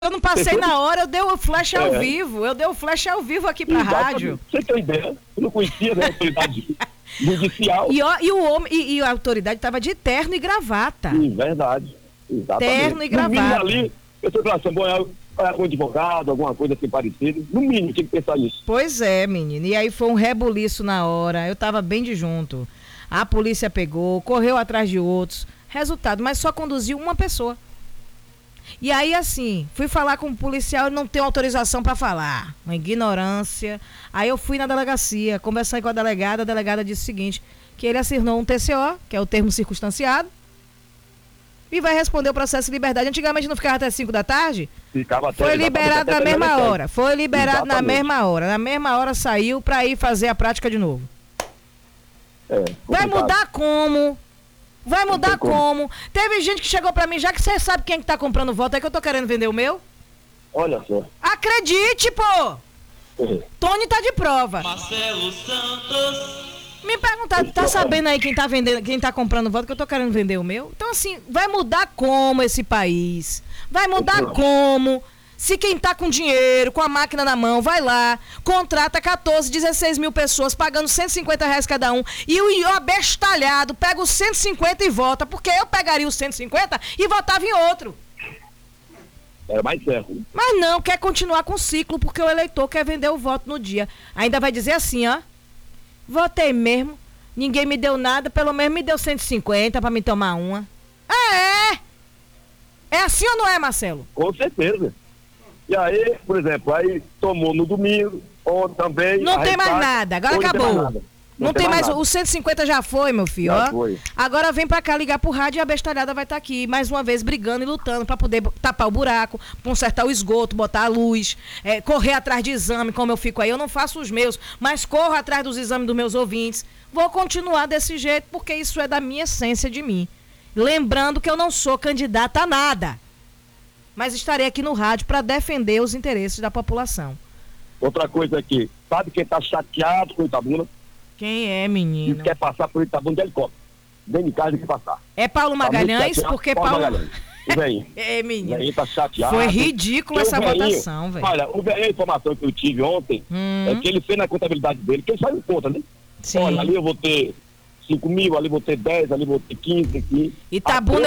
Eu não passei na hora, eu dei o flash ao vivo. Eu dei o flash ao vivo aqui pra rádio. Você tem ideia? Eu não conhecia, né, a autoridade judicial. E a autoridade estava de terno e gravata. Sim, verdade. Exatamente. Terno e gravata. Ali, eu tô pensando, bom, é um advogado, alguma coisa assim parecida. No mínimo, tinha que pensar nisso. Pois é, menino. E aí foi um rebuliço na hora. Eu tava bem de junto. A polícia pegou, correu atrás de outros. Resultado, mas só conduziu uma pessoa. E aí, assim, fui falar com o policial e não tem autorização para falar. Uma ignorância. Aí eu fui na delegacia, conversei com a delegada disse o seguinte, que ele assinou um TCO, que é o termo circunstanciado, e vai responder o processo de liberdade. Antigamente não ficava até 5 da tarde? Ficava até. Foi liberado na mesma hora. Foi liberado na Exatamente. mesma hora. Na mesma hora saiu para ir fazer a prática de novo. Vai mudar como? Vai mudar como? Teve gente que chegou pra mim, já que você sabe quem que tá comprando voto, é que eu tô querendo vender o meu? Olha só. Acredite, pô! Tony tá de prova. Marcelo Santos. Me perguntaram, tá sabendo aí quem tá vendendo, quem tá comprando voto, que eu tô querendo vender o meu? Então, assim, vai mudar como esse país? Vai mudar como? Se quem tá com dinheiro, com a máquina na mão, vai lá, contrata 14, 16 mil pessoas, pagando R$150 cada um, e o abestalhado pega os 150 e vota, porque eu pegaria os 150 e votava em outro. Era mais certo. Né? Mas não, quer continuar com o ciclo, porque o eleitor quer vender o voto no dia. Ainda vai dizer assim, ó, votei mesmo, ninguém me deu nada, pelo menos me deu 150 pra me tomar uma. É assim ou não é, Marcelo? Com certeza. E aí, por exemplo, aí tomou no domingo, ontem também. Não tem mais nada, agora acabou. Não tem mais, o 150 já foi, meu filho, já ó. Foi. Agora vem pra cá ligar pro rádio e a bestalhada vai estar aqui, mais uma vez brigando e lutando pra poder tapar o buraco, consertar o esgoto, botar a luz, correr atrás de exame, como eu fico aí. Eu não faço os meus, mas corro atrás dos exames dos meus ouvintes. Vou continuar desse jeito, porque isso é da minha essência de mim. Lembrando que eu não sou candidata a nada, mas estarei aqui no rádio para defender os interesses da população. Outra coisa aqui, sabe quem tá chateado com Itabuna? Quem é, menino? Diz que quer passar por Itabuna de helicóptero. Dentro de casa que passar. É Paulo Magalhães, porque Paulo... Magalhães. O velhinho. menino. O velhinho tá chateado. Foi ridículo essa votação, velho. Olha, a informação que eu tive ontem é que ele fez na contabilidade dele, que ele saiu conta, né? Sim. Olha, ali eu vou ter 5 mil, ali vou ter 10, ali vou ter 15 aqui. Itabuna,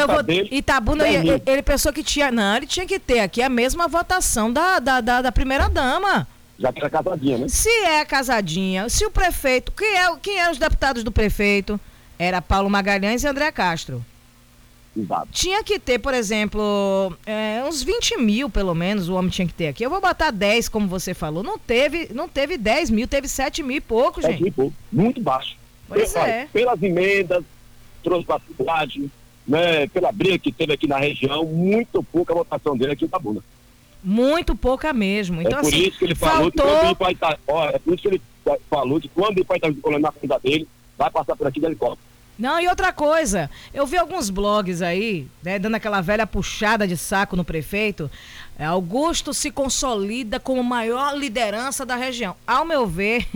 ele pensou que tinha... Não, ele tinha que ter aqui a mesma votação da primeira-dama. Já que era casadinha, né? Se é casadinha, se o prefeito... Quem eram os deputados do prefeito? Era Paulo Magalhães e André Castro. Exato. Tinha que ter, por exemplo, uns 20 mil, pelo menos, o homem tinha que ter aqui. Eu vou botar 10, como você falou. Não teve 10 mil, teve 7 mil e pouco, gente. 7 mil e pouco, muito baixo. Pois é. Pelas emendas, trouxe para a cidade, né, pela briga que teve aqui na região, muito pouca a votação dele aqui em Itabuna. Muito pouca mesmo. Então, por assim, isso que ele falou que quando ele vai estar, é por isso que ele falou que quando ele vai estar colando na frente dele, vai passar por aqui de helicóptero. Não, e outra coisa, eu vi alguns blogs aí, né, dando aquela velha puxada de saco no prefeito. Augusto se consolida como maior liderança da região. Ao meu ver,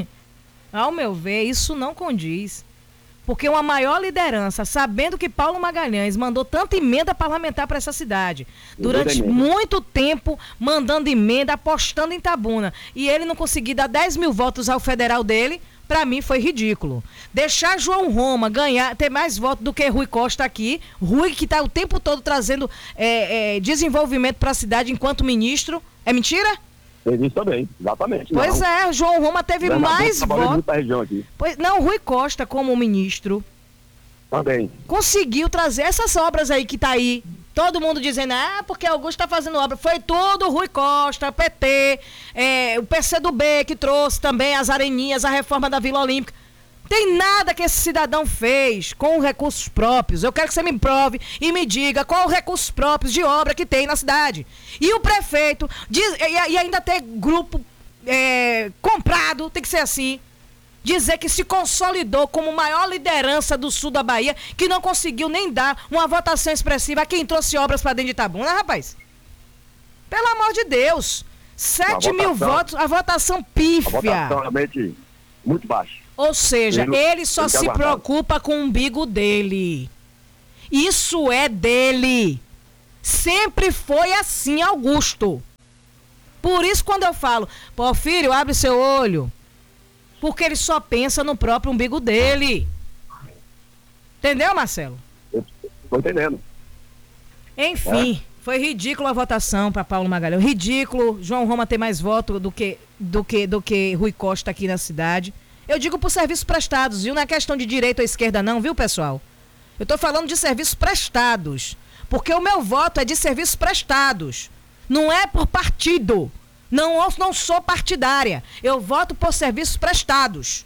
isso não condiz. Porque uma maior liderança, sabendo que Paulo Magalhães mandou tanta emenda parlamentar para essa cidade, durante muito tempo mandando emenda, apostando em Itabuna, e ele não conseguir dar 10 mil votos ao federal dele, para mim foi ridículo. Deixar João Roma ganhar, ter mais votos do que Rui Costa aqui, Rui que está o tempo todo trazendo desenvolvimento para a cidade enquanto ministro, é mentira? Fez isso também, exatamente. Pois é, João Roma teve mais votos. Não, Rui Costa como ministro também conseguiu trazer essas obras aí que tá aí. Todo mundo dizendo, porque Augusto tá fazendo obra. Foi tudo Rui Costa, PT, o PCdoB que trouxe também as areninhas, a reforma da Vila Olímpica. Tem nada que esse cidadão fez com recursos próprios. Eu quero que você me prove e me diga qual os recursos próprios de obra que tem na cidade. E o prefeito, e ainda ter grupo comprado, tem que ser assim, dizer que se consolidou como maior liderança do sul da Bahia, que não conseguiu nem dar uma votação expressiva a quem trouxe obras para dentro de Itabuna, rapaz. Pelo amor de Deus. 7 mil votos, a votação pífia. A votação realmente muito baixa. Ou seja, ele só se preocupa com o umbigo dele. Isso é dele. Sempre foi assim, Augusto. Por isso, quando eu falo, Porfírio, abre seu olho, porque ele só pensa no próprio umbigo dele. Entendeu, Marcelo? Eu tô entendendo. Enfim, foi ridículo a votação para Paulo Magalhães. Ridículo. João Roma tem mais voto do que Rui Costa aqui na cidade. Eu digo por serviços prestados, viu? Não é questão de direita ou esquerda não, viu, pessoal? Eu tô falando de serviços prestados. Porque o meu voto é de serviços prestados. Não é por partido. Não sou partidária. Eu voto por serviços prestados.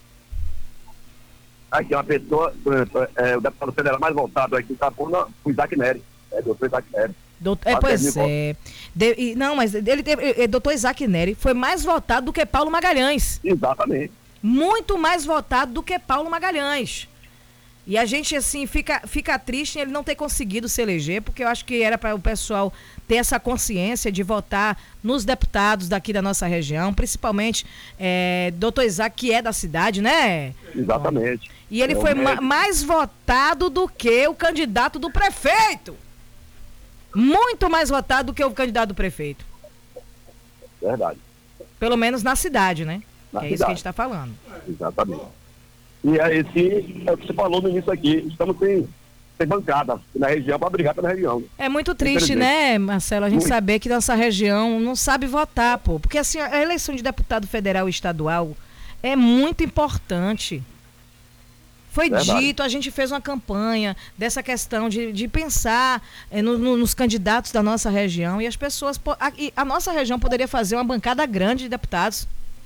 Aqui, uma pessoa, o deputado federal mais votado aqui em Itabuna, o Isaac Neri. Doutor Isaac Neri. Pois é. Não, mas doutor Isaac Neri foi mais votado do que Paulo Magalhães. Exatamente. Muito mais votado do que Paulo Magalhães. E a gente, assim, fica triste em ele não ter conseguido se eleger, porque eu acho que era para o pessoal ter essa consciência de votar nos deputados daqui da nossa região, principalmente doutor Isaac, que é da cidade, né? Exatamente. E ele foi mais votado do que o candidato do prefeito. Muito mais votado do que o candidato do prefeito. Verdade. Pelo menos na cidade, né? Na isso que a gente está falando. Exatamente. E é o que você falou no início aqui. Estamos sem bancada na região para brigar pela região. É muito triste, né, Marcelo, a gente saber que nossa região não sabe votar, pô. Porque assim, a eleição de deputado federal e estadual é muito importante. Foi dito, a gente fez uma campanha dessa questão de pensar nos candidatos da nossa região e as pessoas... A nossa região poderia fazer uma bancada grande de deputados.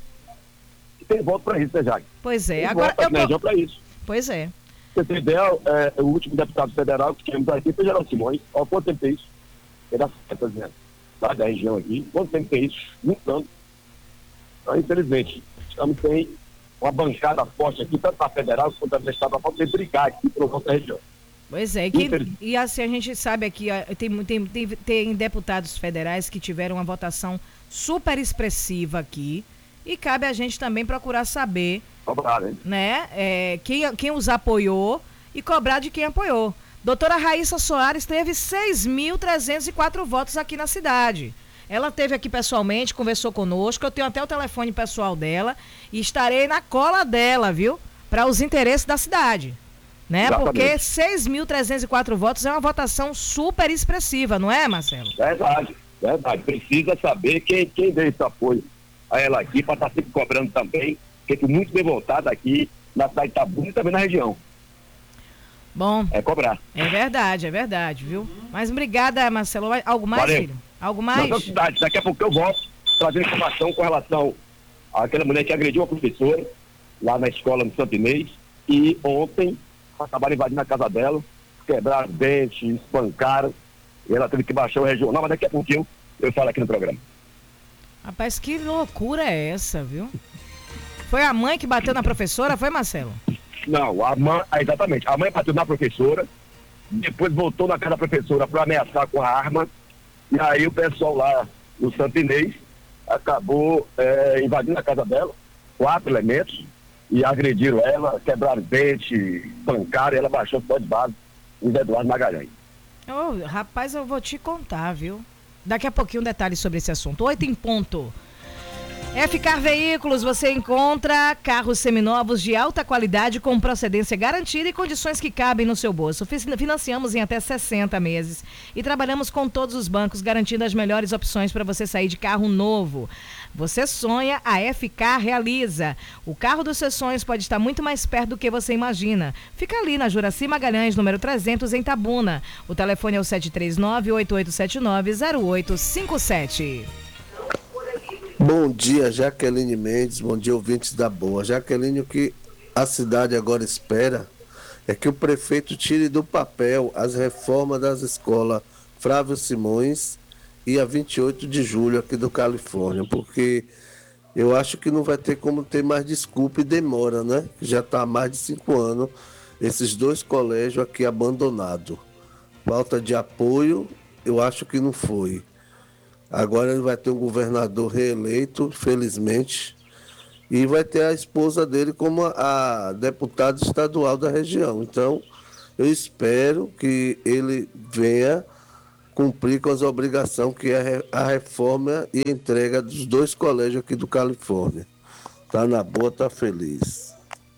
Tem voto para isso, né, Jaque? Pois é. Tem agora voto na região para isso. Pois é. Você tem ideia, o último deputado federal que tínhamos aqui foi Geraldo Simões. Olha quanto tempo tem isso? Ele está dizendo. Lá da região aqui. Quanto tempo tem isso? Muito ano. Então, infelizmente, estamos sem uma bancada forte aqui, tanto na federal quanto na estadual, para poder brigar aqui pelo voto da região. Pois é, e assim a gente sabe aqui, tem deputados federais que tiveram uma votação super expressiva aqui, e cabe a gente também procurar saber, né, quem os apoiou e cobrar de quem apoiou. Doutora Raíssa Soares teve 6.304 votos aqui na cidade. Ela esteve aqui pessoalmente, conversou conosco, eu tenho até o telefone pessoal dela e estarei na cola dela, viu? Para os interesses da cidade, né? Exatamente. Porque 6.304 votos é uma votação super expressiva, não é, Marcelo? Verdade. Precisa saber quem deu esse apoio a ela aqui, para estar sempre cobrando também, porque foi muito bem votado aqui na cidade de Itabuna e também na região. Bom. É cobrar. É verdade, viu? Mas obrigada, Marcelo. Algo mais, Valeu. filho? Algo mais? Não, cidade. Daqui a pouco eu volto trazendo informação com relação àquela mulher que agrediu a professora lá na escola no Santo Inês, e ontem acabaram invadindo a casa dela, quebraram dentes, espancaram, e ela teve que baixar o regional, mas daqui a pouquinho eu falo aqui no programa. Rapaz, que loucura é essa, viu? Foi a mãe que bateu na professora, foi, Marcelo? Não, exatamente. A mãe bateu na professora, depois voltou na casa da professora para ameaçar com a arma, e aí o pessoal lá no Santo Inês acabou invadindo a casa dela, 4 elementos, e agrediram ela, quebraram dente, pancaram, e ela baixou só de base, o Zé Eduardo Magalhães. Rapaz, eu vou te contar, viu? Daqui a pouquinho um detalhe sobre esse assunto. 8 em ponto. FCar Veículos, você encontra carros seminovos de alta qualidade com procedência garantida e condições que cabem no seu bolso. Financiamos em até 60 meses e trabalhamos com todos os bancos, garantindo as melhores opções para você sair de carro novo. Você sonha, a FCar realiza. O carro dos seus sonhos pode estar muito mais perto do que você imagina. Fica ali na Juraci Magalhães, número 300, em Itabuna. O telefone é o 739-8879-0857. Bom dia, Jaqueline Mendes, bom dia, ouvintes da Boa. Jaqueline, o que a cidade agora espera é que o prefeito tire do papel as reformas das escolas Flávio Simões e a 28 de julho aqui do Califórnia, porque eu acho que não vai ter como ter mais desculpa e demora, né? Já está há mais de 5 anos esses 2 colégios aqui abandonados. Falta de apoio, eu acho que não foi. Agora ele vai ter um governador reeleito, felizmente, e vai ter a esposa dele como a deputada estadual da região. Então, eu espero que ele venha cumprir com as obrigações que é a reforma e entrega dos 2 colégios aqui do Califórnia. Tá na boa, tá feliz.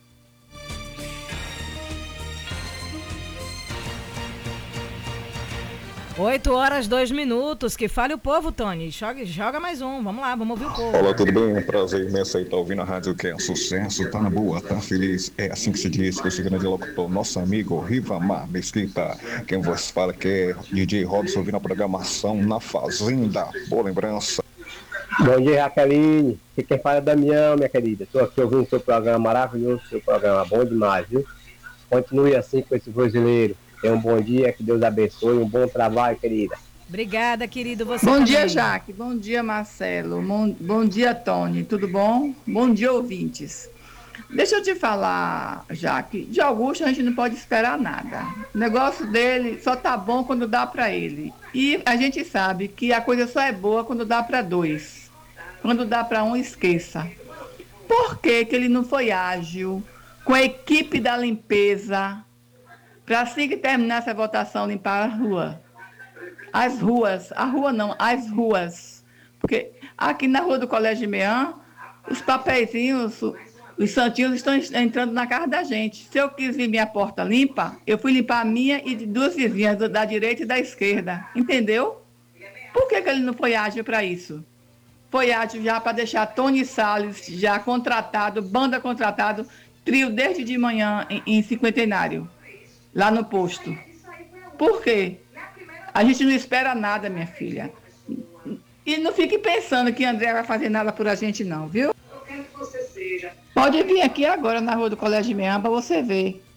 Oito horas, 2 minutos. Que fale o povo, Tony. Joga mais um. Vamos lá, vamos ouvir o povo. Olá, tudo bem? Prazer imenso aí, tá ouvindo a rádio que é um sucesso, tá na boa, tá feliz. É assim que se diz, que esse grande locutor, nosso amigo Rivamar Mesquita. Quem vos fala que é DJ Robson, ouvindo a programação na Fazenda. Boa lembrança. Bom dia, Jaqueline. Aqui quem fala é Damião, minha querida. Estou aqui ouvindo o seu programa maravilhoso, seu programa bom demais, viu? Continue assim com esse brasileiro. Tenha um bom dia, que Deus abençoe, um bom trabalho, querida. Obrigada, querido. Você Bom também. dia, Jaque. Bom dia, Marcelo. Bom dia, Tony. Tudo bom? Bom dia, ouvintes. Deixa eu te falar, Jaque. De Augusto a gente não pode esperar nada. O negócio dele só tá bom quando dá para ele. E a gente sabe que a coisa só é boa quando dá para 2. Quando dá para 1, esqueça. Por que que ele não foi ágil com a equipe da limpeza para assim que terminar essa votação limpar a rua? As ruas, a rua não, as ruas. Porque aqui na rua do Colégio Meã, os papeizinhos, os santinhos estão entrando na casa da gente. Se eu quis ver minha porta limpa, eu fui limpar a minha e de 2 vizinhas, da direita e da esquerda. Entendeu? Por que que ele não foi ágil para isso? Foi ágil já para deixar Tony Salles já contratado, banda contratado, trio desde de manhã em Cinquentenário, lá no posto. Por quê? A gente não espera nada, minha filha. E não fique pensando que André vai fazer nada por a gente não, viu? Pode vir aqui agora na rua do Colégio Meã para você ver.